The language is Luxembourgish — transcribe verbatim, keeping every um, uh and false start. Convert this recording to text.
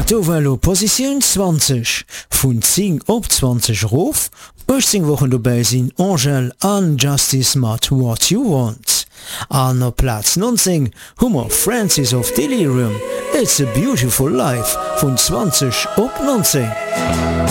Tovelo Position zwanzig. Von zehn op zwanzig Ruf. achtzehn Wochen dabei sind Angel and Justice mat What You Want. An op Platz neunzehn Hummer Francis of Delirium. It's a Beautiful Life von zwanzig op neunzehn.